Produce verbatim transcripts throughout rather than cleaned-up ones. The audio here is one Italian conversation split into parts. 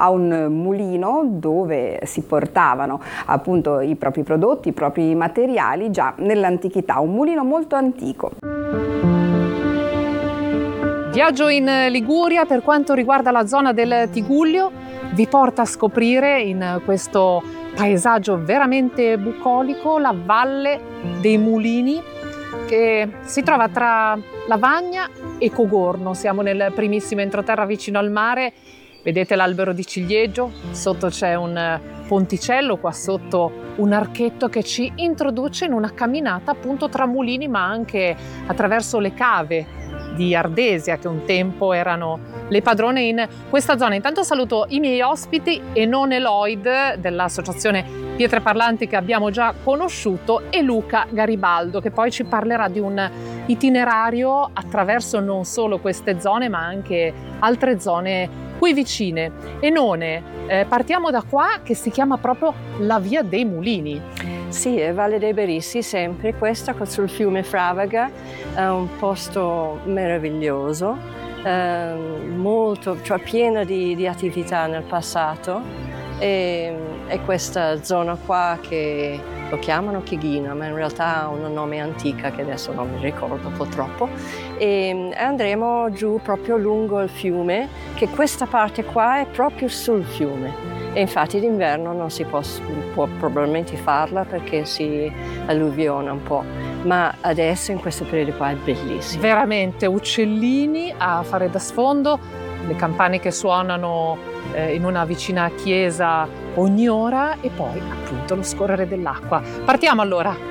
a un mulino dove si portavano appunto i propri prodotti, i propri materiali già nell'antichità, un mulino molto antico. Viaggio in Liguria per quanto riguarda la zona del Tigullio vi porta a scoprire in questo paesaggio veramente bucolico la Valle dei Mulini, che si trova tra Lavagna e Cogorno. Siamo nel primissimo entroterra vicino al mare. Vedete l'albero di ciliegio, sotto c'è un ponticello, qua sotto un archetto che ci introduce in una camminata appunto tra mulini, ma anche attraverso le cave di Ardesia, che un tempo erano le padrone in questa zona. Intanto saluto i miei ospiti, Enone Lloyd dell'associazione Pietre Parlanti che abbiamo già conosciuto e Luca Garibaldo, che poi ci parlerà di un itinerario attraverso non solo queste zone ma anche altre zone qui vicine. Enone, eh, partiamo da qua, che si chiama proprio la Via dei Mulini. Sì, è Valle dei Berissi, sempre questa sul fiume Fravaga, è un posto meraviglioso, eh, molto, cioè pieno di, di attività nel passato, e, e questa zona qua che lo chiamano Chighina, ma in realtà ha un nome antica che adesso non mi ricordo purtroppo, e andremo giù proprio lungo il fiume, che questa parte qua è proprio sul fiume. E infatti d'inverno non si può, può probabilmente farla perché si alluviona un po', ma adesso in questo periodo qua è bellissimo. Veramente uccellini a fare da sfondo, le campane che suonano eh, in una vicina chiesa ogni ora e poi appunto lo scorrere dell'acqua. Partiamo allora!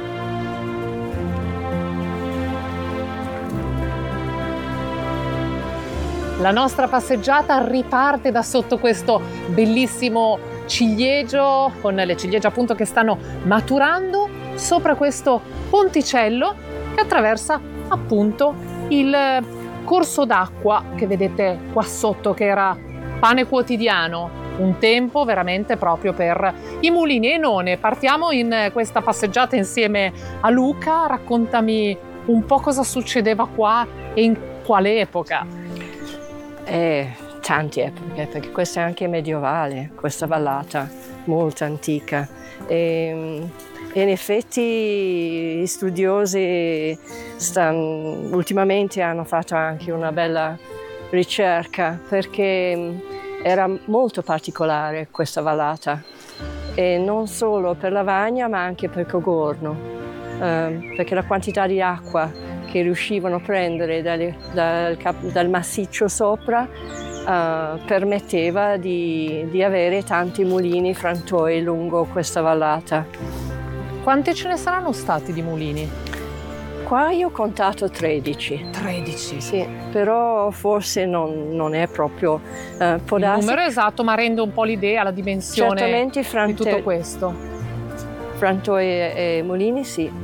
La nostra passeggiata riparte da sotto questo bellissimo ciliegio, con le ciliegie appunto che stanno maturando, sopra questo ponticello che attraversa appunto il corso d'acqua che vedete qua sotto, che era pane quotidiano un tempo veramente proprio per i mulini. Enone, partiamo in questa passeggiata insieme a Luca. Raccontami un po' cosa succedeva qua e in quale epoca. Eh, tante epoche, perché questa è anche medievale, questa vallata molto antica. E, e in effetti gli studiosi stan, ultimamente hanno fatto anche una bella ricerca, perché era molto particolare questa vallata, e non solo per Lavagna ma anche per Cogorno, eh, perché la quantità di acqua che riuscivano a prendere dal, dal, dal massiccio sopra uh, permetteva di, di avere tanti mulini frantoi lungo questa vallata. Quanti ce ne saranno stati di mulini? Qua io ho contato tredici. tredici? Sì, però forse non, non è proprio... Uh, può il darsi... numero esatto, ma rende un po' l'idea, la dimensione Certamente frante... di tutto questo. Frantoi e, e mulini sì.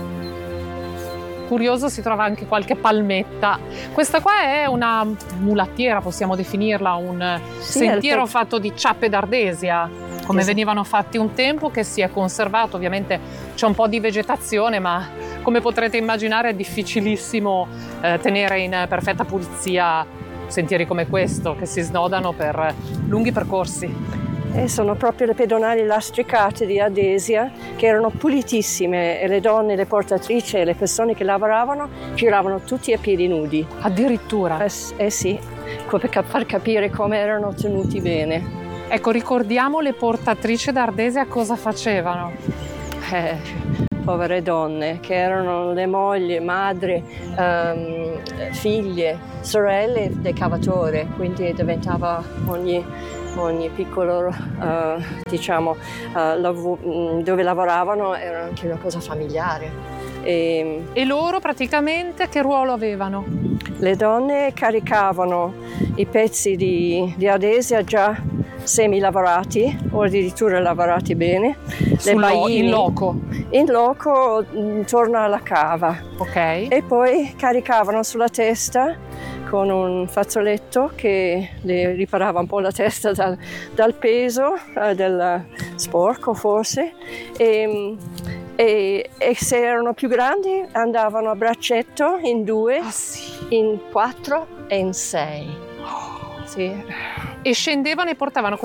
Curioso, si trova anche qualche palmetta. Questa qua è una mulattiera, possiamo definirla, un sì, sentiero te... fatto di ciappe d'Ardesia, come esatto. venivano fatti un tempo, che si è conservato. Ovviamente c'è un po' di vegetazione, ma come potrete immaginare è difficilissimo eh, tenere in perfetta pulizia sentieri come questo, che si snodano per lunghi percorsi. E sono proprio le pedonali lastricate di Ardesia, che erano pulitissime, e le donne, le portatrici e le persone che lavoravano giravano tutti a piedi nudi. Addirittura? Eh, eh sì, per far capire come erano tenuti bene. Ecco, ricordiamo le portatrici d'Ardesia cosa facevano? Eh, povere donne, che erano le mogli, madri, um, figlie, sorelle del cavatore, quindi diventava ogni... ogni piccolo, uh, diciamo, uh, lav- dove lavoravano era anche una cosa familiare. E, e loro praticamente che ruolo avevano? Le donne caricavano i pezzi di, di Ardesia già semi-lavorati o addirittura lavorati bene. Le baini, in loco? In loco intorno alla cava. Ok. E poi caricavano sulla testa con un fazzoletto che le riparava un po' la testa dal, dal peso, eh, del sporco forse, e, e, e se erano più grandi andavano a braccetto in due, ah, sì. in quattro e in sei. Oh. Sì. E scendevano e portavano